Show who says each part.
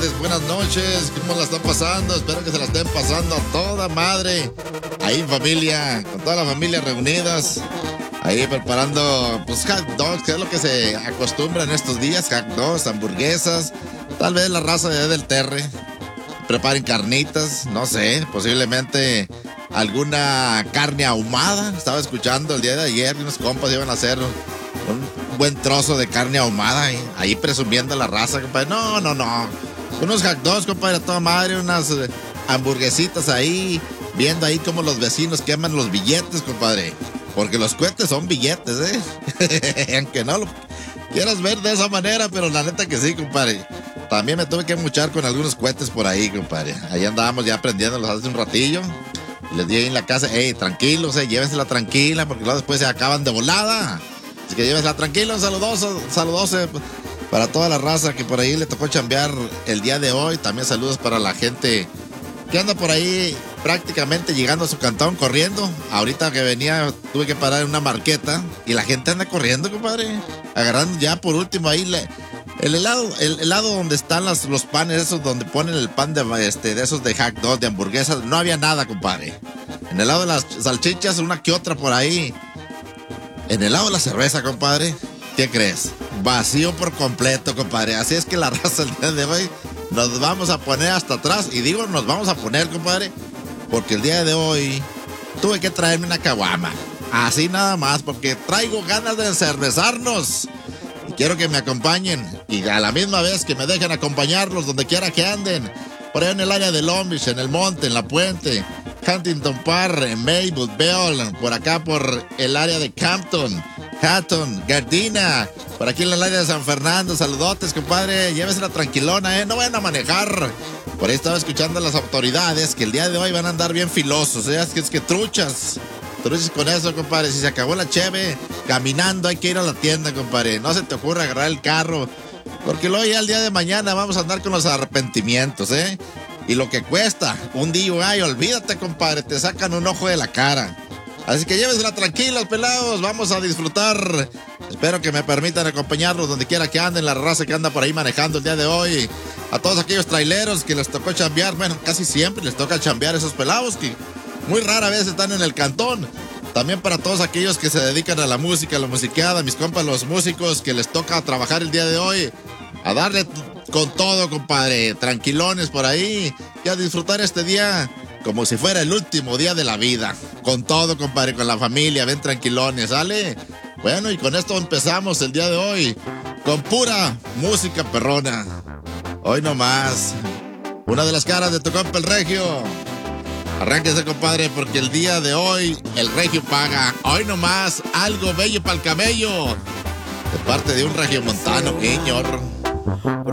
Speaker 1: tardes, buenas noches. ¿Cómo la están pasando? Espero que se la estén pasando a toda madre. Ahí en familia, con toda la familia reunidas. Ahí preparando, pues, hot dogs, que es lo que se acostumbra en estos días. Hot dogs, hamburguesas. Tal vez la raza de del Terre preparen carnitas, no sé, posiblemente alguna carne ahumada. Estaba escuchando el día de ayer, unos compas iban a hacer un buen trozo de carne ahumada, ahí presumiendo la raza, compadre. No. Unos hot dogs, compadre, a toda madre, unas hamburguesitas ahí, viendo ahí cómo los vecinos queman los billetes, compadre. Porque los cohetes son billetes, aunque no lo quieras ver de esa manera, pero la neta que sí, compadre. También me tuve que muchar con algunos cohetes por ahí, compadre. Ahí andábamos ya aprendiéndolos hace un ratillo. Y les dije en la casa, tranquilos, llévensela tranquila, porque luego después se acaban de volada. Así que llévensela tranquila, un saludoso para toda la raza que por ahí le tocó chambear el día de hoy. También saludos para la gente que anda por ahí prácticamente llegando a su cantón corriendo. Ahorita que venía tuve que parar en una marqueta y la gente anda corriendo, compadre. Agarrando ya por último ahí el helado donde están los panes esos donde ponen el pan de esos de hot dog, de hamburguesas. No había nada, compadre. En el lado de las salchichas, una que otra por ahí. En el lado de la cerveza, compadre, ¿qué crees? Vacío por completo, compadre. Así es que la raza el día de hoy nos vamos a poner hasta atrás. Y digo, nos vamos a poner, compadre, porque el día de hoy tuve que traerme una caguama. Así nada más, porque traigo ganas de encervezarnos. Y quiero que me acompañen. Y a la misma vez que me dejen acompañarlos donde quiera que anden. Por allá en el área de Long Beach, en el monte, en la puente. Huntington Park, en Maywood, Bell, por acá por el área de Campton, Hatton, Gardena, por aquí en el área de San Fernando. Saludotes, compadre, llévesela tranquilona, no vayan a manejar. Por ahí estaba escuchando a las autoridades que el día de hoy van a andar bien filosos, es que truchas con eso, compadre. Si se acabó la cheve, caminando hay que ir a la tienda, compadre. No se te ocurra agarrar el carro, porque luego ya el día de mañana vamos a andar con los arrepentimientos, Y lo que cuesta un DUI, olvídate, compadre, te sacan un ojo de la cara. Así que llévesela tranquilos, pelados, vamos a disfrutar. Espero que me permitan acompañarlos donde quiera que anden, la raza que anda por ahí manejando el día de hoy. A todos aquellos traileros que les tocó chambear, bueno, casi siempre les toca chambear esos pelados que muy rara vez están en el cantón. También para todos aquellos que se dedican a la música, a la musiqueada, mis compas los músicos que les toca trabajar el día de hoy. A darle con todo, compadre, tranquilones por ahí y a disfrutar este día como si fuera el último día de la vida. Con todo, compadre, con la familia, ven tranquilones, ¿sale? Bueno, y con esto empezamos el día de hoy, con pura música perrona. Hoy nomás, una de las caras de tu compa el Regio. Arránquese, compadre, porque el día de hoy el Regio paga. Hoy nomás, algo bello para el camello. De parte de un regiomontano, señor.